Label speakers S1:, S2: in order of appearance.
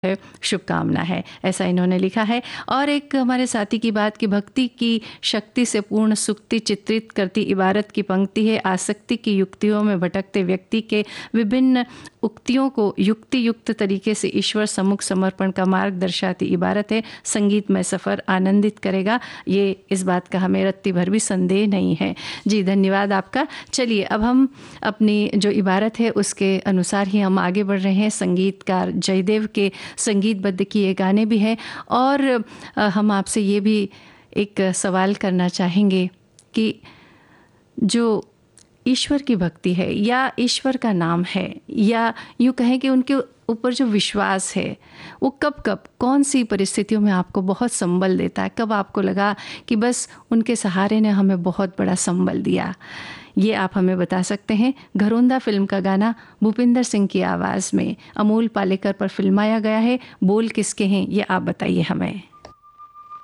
S1: है, शुभकामना है, ऐसा इन्होंने लिखा है। और एक हमारे साथी की बात कि भक्ति की शक्ति से पूर्ण सुक्ति चित्रित करती इबारत की पंक्ति है, आसक्ति की युक्तियों में भटकते व्यक्ति के विभिन्न उक्तियों को युक्ति युक्त तरीके से ईश्वर सम्मुख समर्पण का मार्ग दर्शाती इबारत है। संगीतमय सफ़र आनंदित करेगा, ये इस बात का हमें रत्ती भर भी संदेह नहीं है। जी धन्यवाद आपका। चलिए अब हम अपनी जो इबारत है उसके अनुसार ही हम आगे बढ़ रहे हैं। संगीतकार जयदेव के संगीतबद्ध किए गाने भी हैं और हम आपसे ये भी एक सवाल करना चाहेंगे कि जो ईश्वर की भक्ति है या ईश्वर का नाम है या यूँ कहें कि उनके ऊपर जो विश्वास है वो कब कब कौन सी परिस्थितियों में आपको बहुत संबल देता है, कब आपको लगा कि बस उनके सहारे ने हमें बहुत बड़ा संबल दिया, ये आप हमें बता सकते हैं। घरोंदा फिल्म का गाना भूपिंदर सिंह की आवाज़ में अमोल पालेकर पर फिल्माया गया है। बोल किसके हैं ये आप बताइए हमें।